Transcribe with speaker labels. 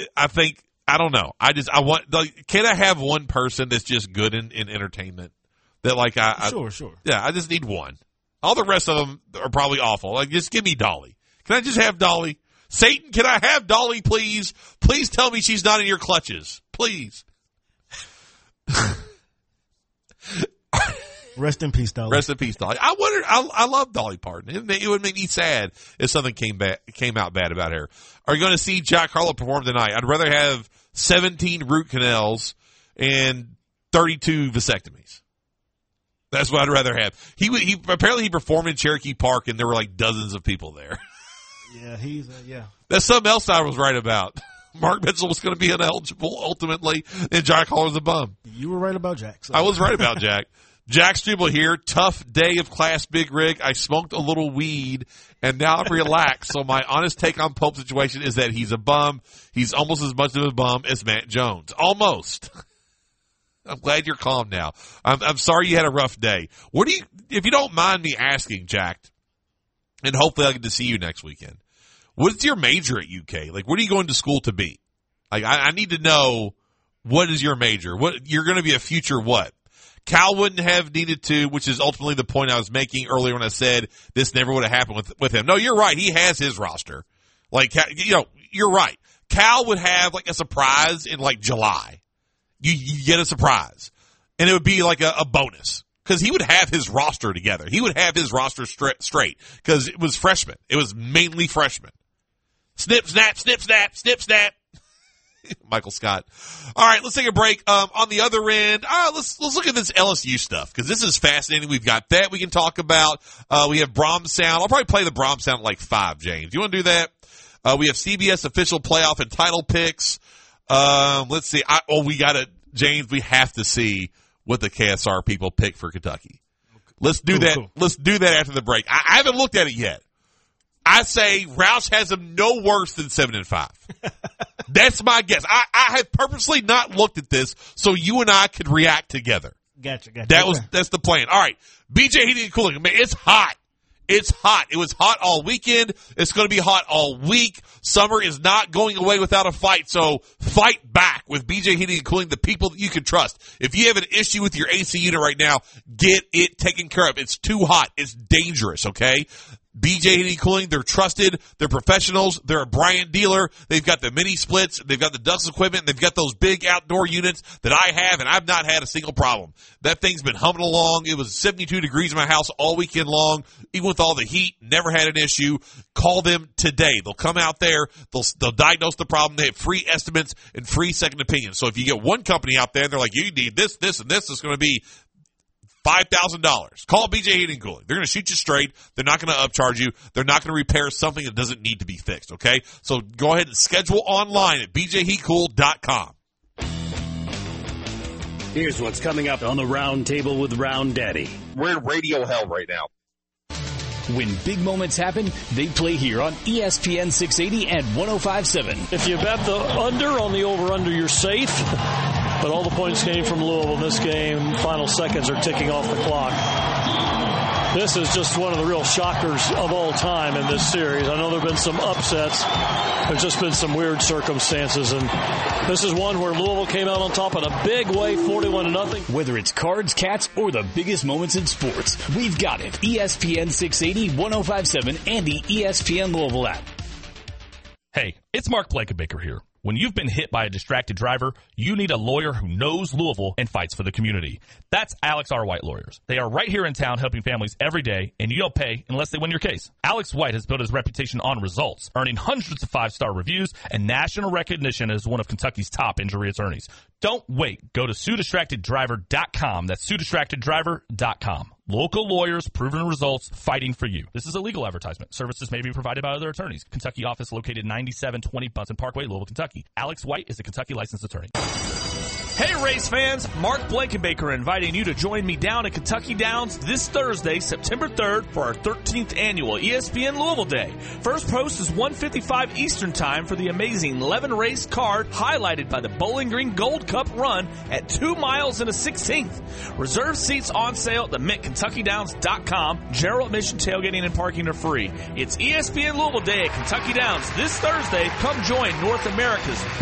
Speaker 1: I think, I don't know. Can I have one person that's just good in entertainment? That like
Speaker 2: Sure.
Speaker 1: Yeah, I just need one. All the rest of them are probably awful. Like, just give me Dolly. Can I just have Dolly? Satan, can I have Dolly, please? Please tell me she's not in your clutches. Please.
Speaker 2: Rest in peace, Dolly.
Speaker 1: Rest in peace, Dolly. I love Dolly Parton. It would make me sad if something came out bad about her. Are you going to see Jack Harlow perform tonight? I'd rather have 17 root canals and 32 vasectomies. That's what I'd rather have. He apparently he performed in Cherokee Park, and there were like dozens of people there.
Speaker 2: Yeah, yeah.
Speaker 1: That's something else I was right about. Mark Mitchell was going to be ineligible ultimately, and Jack Harlow was a bum.
Speaker 2: You were right about Jack. So.
Speaker 1: I was right about Jack. Jack Struble here. Tough day of Class Big Rig. I smoked a little weed, and now I'm relaxed. So my honest take on Pope's situation is that he's a bum. He's almost as much of a bum as Matt Jones. Almost. I'm glad you're calm now. I'm sorry you had a rough day. If you don't mind me asking, Jack, and hopefully I'll get to see you next weekend, what's your major at UK? Like, what are you going to school to be? Like, I need to know, what is your major? What you're going to be a future what? Cal wouldn't have needed to, which is ultimately the point I was making earlier when I said this never would have happened with him. No, you're right. He has his roster. Like, you're right. Cal would have like a surprise in like July. You get a surprise, and it would be like a bonus because he would have his roster together. He would have his roster straight because it was freshmen. It was mainly freshmen. Snip, snap, snip, snap, snip, snap. Michael Scott. All right, let's take a break. On the other end, let's look at this LSU stuff because this is fascinating. We've got that we can talk about. We have Brahms Sound. I'll probably play the Brahms Sound at like 5, James. Do you want to do that? We have CBS official playoff and title picks. Let's see. James, we have to see what the KSR people pick for Kentucky. Let's do that. Cool. Let's do that after the break. I haven't looked at it yet. I say Roush has them no worse than 7-5. That's my guess. I have purposely not looked at this so you and I could react together.
Speaker 2: Gotcha.
Speaker 1: That's the plan. All right. BJ Heating and Cooling. Man, it's hot. It's hot. It was hot all weekend. It's going to be hot all week. Summer is not going away without a fight, so fight back with BJ Heating and Cooling, the people that you can trust. If you have an issue with your AC unit right now, get it taken care of. It's too hot. It's dangerous, okay? BJ Heating and Cooling, they're trusted, they're professionals, they're a Bryant dealer, they've got the mini splits, they've got the ductless equipment, they've got those big outdoor units that I have, and I've not had a single problem. That thing's been humming along. It was 72 degrees in my house all weekend long, even with all the heat, never had an issue. Call them today. They'll come out there, they'll diagnose the problem, they have free estimates and free second opinions. So if you get one company out there and they're like, you need this, this, and this, it's going to be $5,000. Call BJ Heating and Cooling. They're going to shoot you straight. They're not going to upcharge you. They're not going to repair something that doesn't need to be fixed, okay? So go ahead and schedule online at bjheatcool.com.
Speaker 3: Here's what's coming up on the Round Table with Round Daddy.
Speaker 4: We're in radio hell right now.
Speaker 5: When big moments happen, they play here on ESPN 680 and 105.7.
Speaker 6: If you bet the under on the over-under, you're safe. But all the points came from Louisville in this game. Final seconds are ticking off the clock. This is just one of the real shockers of all time in this series. I know there have been some upsets. There's just been some weird circumstances. And this is one where Louisville came out on top in a big way, 41-0.
Speaker 5: Whether it's cards, cats, or the biggest moments in sports, we've got it. ESPN 680, 105.7, and the ESPN Louisville app.
Speaker 7: Hey, it's Mark Blankenbaker here. When you've been hit by a distracted driver, you need a lawyer who knows Louisville and fights for the community. That's Alex R. White Lawyers. They are right here in town helping families every day, and you don't pay unless they win your case. Alex White has built his reputation on results, earning hundreds of 5-star reviews and national recognition as one of Kentucky's top injury attorneys. Don't wait. Go to SueDistractedDriver.com. That's SueDistractedDriver.com. Local lawyers, proven results, fighting for you. This is a legal advertisement. Services may be provided by other attorneys. Kentucky office located 9720 Bunsen Parkway, Louisville, Kentucky. Alex White is a Kentucky licensed attorney.
Speaker 8: Hey, race fans. Mark Blankenbaker inviting you to join me down at Kentucky Downs this Thursday, September 3rd, for our 13th annual ESPN Louisville Day. First post is 1:55 Eastern Time for the amazing 11-race card highlighted by the Bowling Green Gold Cup run at 2 miles and a 16th. Reserve seats on sale at the MintKentuckyDowns.com. General admission, tailgating, and parking are free. It's ESPN Louisville Day at Kentucky Downs this Thursday. Come join North America's